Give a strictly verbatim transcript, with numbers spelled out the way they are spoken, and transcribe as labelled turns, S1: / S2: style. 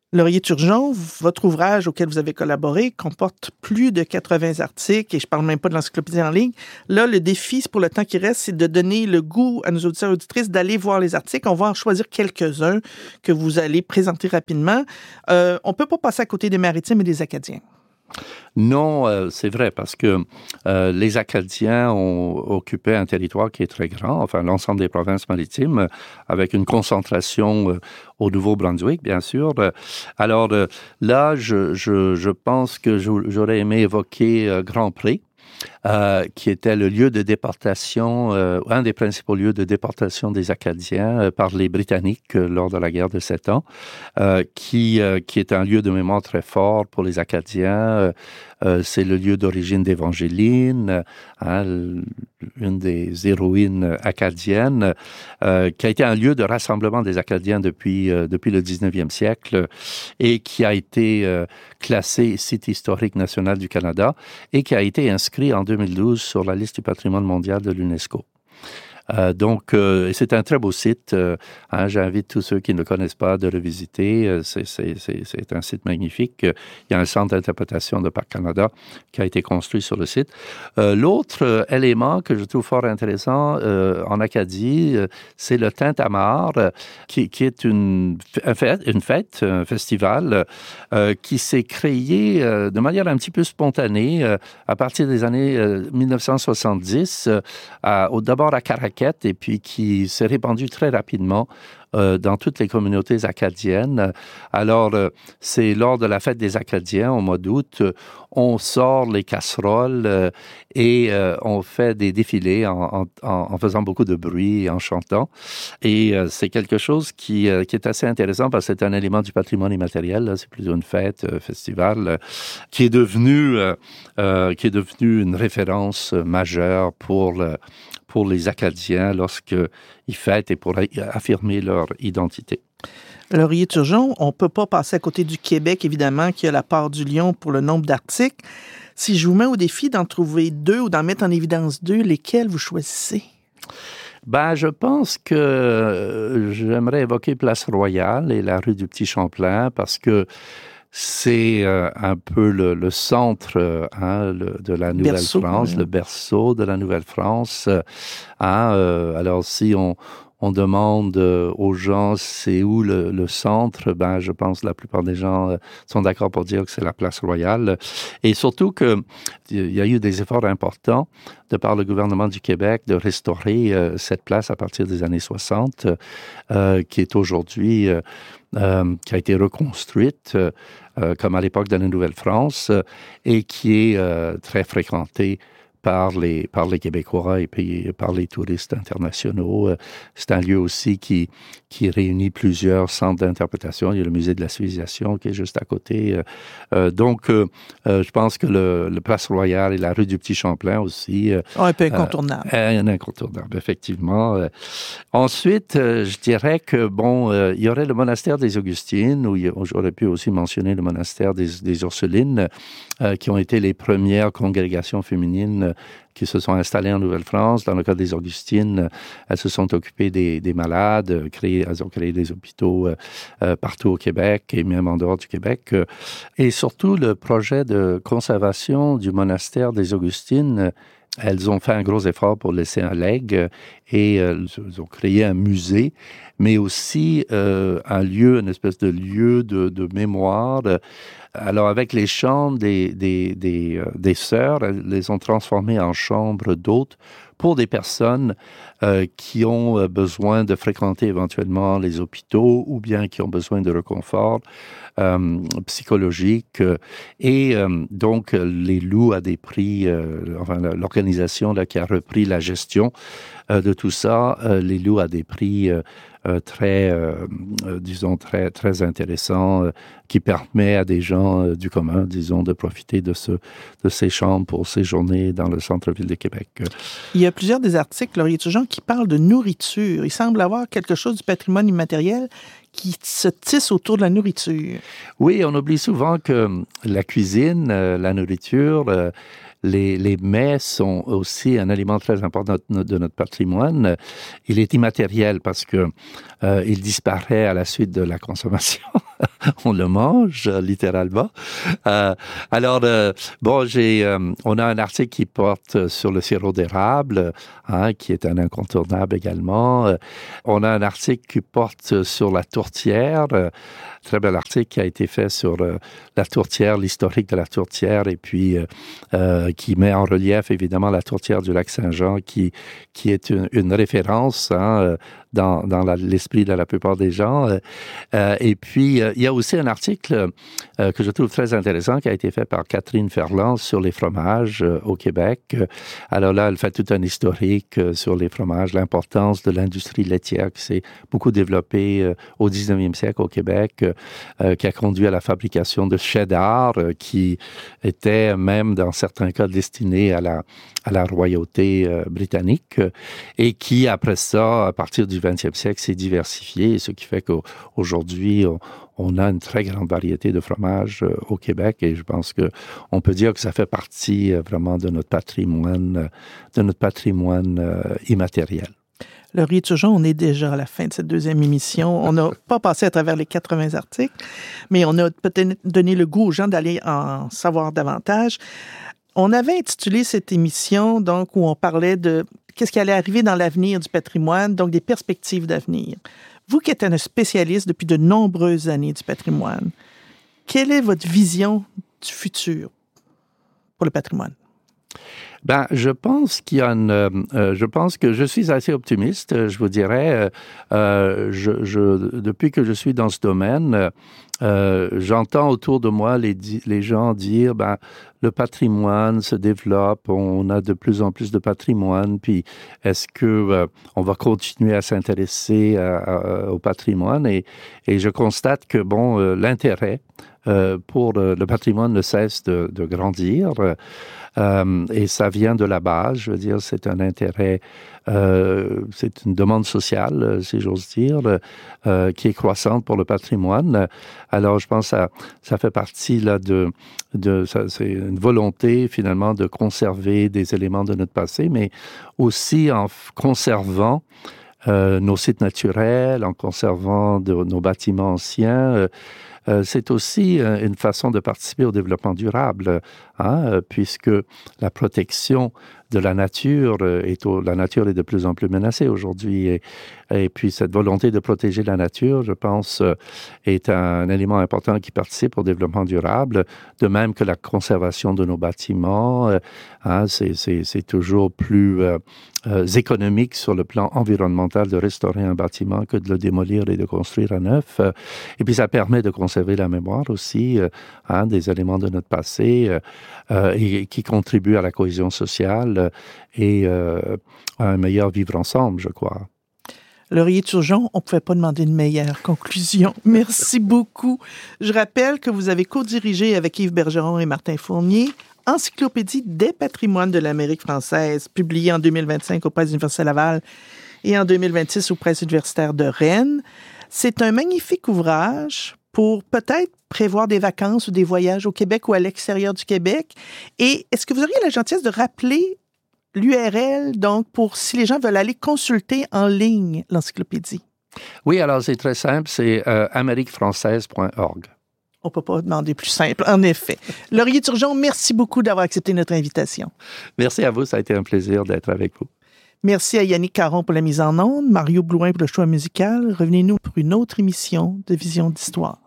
S1: Laurier Turgeon, votre ouvrage auquel vous avez collaboré comporte plus de quatre-vingts articles, et je ne parle même pas de l'encyclopédie en ligne. Là, le défi, pour le temps qui reste, c'est de donner le goût à nos auditeurs et auditrices d'aller voir les articles. On va en choisir quelques-uns que vous allez présenter rapidement. Euh, on ne peut pas passer à côté des Maritimes et des Acadiens.
S2: Non, euh, c'est vrai, parce que euh, les Acadiens ont occupé un territoire qui est très grand, enfin l'ensemble des provinces maritimes, avec une concentration euh, au Nouveau-Brunswick, bien sûr. Alors euh, là, je, je, je pense que j'aurais aimé évoquer euh, Grand Pré, Euh, qui était le lieu de déportation, euh, un des principaux lieux de déportation des Acadiens euh, par les Britanniques euh, lors de la guerre de Sept Ans, euh, qui, euh, qui est un lieu de mémoire très fort pour les Acadiens. Euh, euh, c'est le lieu d'origine d'Évangeline, hein, une des héroïnes acadiennes, euh, qui a été un lieu de rassemblement des Acadiens depuis, euh, depuis le dix-neuvième siècle et qui a été euh, classé site historique national du Canada et qui a été inscrit en deux mille douze sur la liste du patrimoine mondial de l'UNESCO. Euh, donc, euh, c'est un très beau site. Euh, hein, j'invite tous ceux qui ne le connaissent pas de le visiter. Euh, c'est, c'est, c'est, c'est un site magnifique. Il y a un centre d'interprétation de Parc Canada qui a été construit sur le site. Euh, l'autre euh, élément que je trouve fort intéressant euh, en Acadie, euh, c'est le Tintamarre, euh, qui, qui est une, une fête, une fête, un festival euh, qui s'est créé euh, de manière un petit peu spontanée euh, à partir des années euh, dix-neuf cent soixante-dix, euh, à, au, d'abord à Caracal, et puis qui s'est répandu très rapidement euh, dans toutes les communautés acadiennes. Alors, euh, c'est lors de la fête des Acadiens, au mois d'août, euh, on sort les casseroles euh, et euh, on fait des défilés en, en, en faisant beaucoup de bruit et en chantant. Et euh, c'est quelque chose qui, euh, qui est assez intéressant parce que c'est un élément du patrimoine immatériel. Là. C'est plutôt une fête, euh, festival, euh, qui est devenu, euh, euh, qui est devenu une référence majeure pour le pour les Acadiens lorsqu'ils fêtent et pour affirmer leur identité.
S1: Laurier Turgeon, on ne peut pas passer à côté du Québec, évidemment, qui a la part du lion pour le nombre d'articles. Si je vous mets au défi d'en trouver deux ou d'en mettre en évidence deux, lesquels vous choisissez?
S2: Ben, je pense que j'aimerais évoquer Place Royale et la rue du Petit-Champlain parce que c'est euh, un peu le, le centre euh, hein, le, de la Nouvelle-France, oui. Le berceau de la Nouvelle-France. Hein, euh, alors, si on, on demande euh, aux gens c'est où le, le centre, ben, je pense que la plupart des gens euh, sont d'accord pour dire que c'est la Place Royale. Et surtout qu'il y a eu des efforts importants de par le gouvernement du Québec de restaurer euh, cette place à partir des années soixante, euh, qui est aujourd'hui... Euh, Euh, qui a été reconstruite euh, euh, comme à l'époque de la Nouvelle-France euh, et qui est euh, très fréquentée par les, par les Québécois et puis par les touristes internationaux. C'est un lieu aussi qui, qui réunit plusieurs centres d'interprétation. Il y a le musée de la civilisation qui est juste à côté. Euh, donc, euh, je pense que le, le Place Royale et la rue du Petit-Champlain aussi... Euh,
S1: oh, un peu incontournable.
S2: Euh, un incontournable, effectivement. Euh, ensuite, euh, je dirais que, bon, euh, il y aurait le monastère des Augustines, où il y a, j'aurais pu aussi mentionner le monastère des, des Ursulines, euh, qui ont été les premières congrégations féminines qui se sont installées en Nouvelle-France. Dans le cas des Augustines, elles se sont occupées des, des malades, créé, elles ont créé des hôpitaux euh, euh, partout au Québec et même en dehors du Québec. Et surtout, le projet de conservation du monastère des Augustines, elles ont fait un gros effort pour laisser un legs et euh, elles ont créé un musée, mais aussi euh, un lieu, une espèce de lieu de, de mémoire. Alors, avec les chambres des, des, des, euh, des sœurs, elles les ont transformées en chambres d'hôtes pour des personnes euh, qui ont besoin de fréquenter éventuellement les hôpitaux ou bien qui ont besoin de réconfort euh, psychologique. Et euh, donc, les louent à des prix, euh, enfin, l'organisation là, qui a repris la gestion euh, de tout ça, euh, les loue à des prix euh, euh, très, euh, euh, disons, très, très intéressants, euh, qui permet à des gens euh, du commun, disons, de profiter de, ce, de ces chambres pour séjourner dans le centre-ville de Québec.
S1: Il y a plusieurs des articles, Laurier Turgeon, qui parlent de nourriture. Il semble avoir quelque chose du patrimoine immatériel qui se tisse autour de la nourriture. Oui,
S2: on oublie souvent que la cuisine, euh, la nourriture, euh, Les, les mets sont aussi un élément très important de, de notre patrimoine. Il est immatériel parce que euh, il disparaît à la suite de la consommation. on le mange euh, littéralement. Euh, alors, euh, bon, j'ai, euh, on a un article qui porte sur le sirop d'érable, hein, qui est un incontournable également. Euh, on a un article qui porte sur la tourtière, euh, très bel article qui a été fait sur euh, la tourtière, l'historique de la tourtière, et puis euh, euh, qui met en relief évidemment la tourtière du lac Saint-Jean, qui qui est une, une référence hein, dans dans la, l'esprit de la plupart des gens. Euh, et puis euh, il y a aussi un article euh, que je trouve très intéressant qui a été fait par Catherine Ferland sur les fromages euh, au Québec. Alors là, elle fait tout un historique euh, sur les fromages, l'importance de l'industrie laitière qui s'est beaucoup développée euh, au dix-neuvième siècle au Québec. Euh, qui a conduit à la fabrication de cheddar, euh, qui était même dans certains cas destiné à la, à la royauté euh, britannique, euh, et qui, après ça, à partir du vingtième siècle, s'est diversifié, ce qui fait qu'aujourd'hui, on, on a une très grande variété de fromages euh, au Québec, et je pense que on peut dire que ça fait partie euh, vraiment de notre patrimoine, euh, de notre patrimoine euh, immatériel.
S1: Laurier Turgeon, on est déjà à la fin de cette deuxième émission. On n'a pas passé à travers les quatre-vingts articles, mais on a peut-être donné le goût aux gens d'aller en savoir davantage. On avait intitulé cette émission, donc, où on parlait de qu'est-ce qui allait arriver dans l'avenir du patrimoine, donc des perspectives d'avenir. Vous qui êtes un spécialiste depuis de nombreuses années du patrimoine, quelle est votre vision du futur pour le patrimoine?
S2: Ben, je pense qu'il y a une, euh, je pense que je suis assez optimiste, je vous dirais. Euh, je, je, depuis que je suis dans ce domaine, euh, j'entends autour de moi les, les gens dire, ben, le patrimoine se développe, on a de plus en plus de patrimoine, puis est-ce que euh, on va continuer à s'intéresser à, à, au patrimoine? Et, et je constate que, bon, euh, l'intérêt euh, pour le, le patrimoine ne cesse de, de grandir. Euh, et ça vient de la base, je veux dire, c'est un intérêt, euh, c'est une demande sociale, si j'ose dire, euh, qui est croissante pour le patrimoine. Alors, je pense que ça, ça fait partie là de, de ça, c'est une volonté finalement de conserver des éléments de notre passé, mais aussi en conservant euh, nos sites naturels, en conservant de, nos bâtiments anciens. Euh, Euh, c'est aussi euh, une façon de participer au développement durable, hein, euh, puisque la protection de la nature euh, est au, la nature est de plus en plus menacée aujourd'hui, et, et puis cette volonté de protéger la nature, je pense, euh, est un élément important qui participe au développement durable, de même que la conservation de nos bâtiments, euh, hein, c'est, c'est, c'est toujours plus euh, euh, économique sur le plan environnemental de restaurer un bâtiment que de le démolir et de construire à neuf. Euh, et puis ça permet de conserver la mémoire aussi, euh, hein, des éléments de notre passé, euh, euh, et qui contribuent à la cohésion sociale euh, et euh, à un meilleur vivre ensemble, je crois.
S1: Laurier Turgeon, on ne pouvait pas demander une meilleure conclusion. Merci beaucoup. Je rappelle que vous avez co-dirigé avec Yves Bergeron et Martin Fournier Encyclopédie des patrimoines de l'Amérique française, publiée en deux mille vingt-cinq aux Presses universitaires Laval et en deux mille vingt-six aux Presses universitaires de Rennes. C'est un magnifique ouvrage pour peut-être prévoir des vacances ou des voyages au Québec ou à l'extérieur du Québec. Et est-ce que vous auriez la gentillesse de rappeler l'U R L, donc, pour si les gens veulent aller consulter en ligne l'encyclopédie?
S2: Oui, alors c'est très simple, c'est euh, amérique française point org.
S1: On ne peut pas demander plus simple, en effet. Laurier Turgeon, merci beaucoup d'avoir accepté notre invitation.
S2: Merci à vous, ça a été un plaisir d'être avec vous.
S1: Merci à Yannick Caron pour la mise en onde, Mario Blouin pour le choix musical. Revenez-nous pour une autre émission de Vision d'Histoire.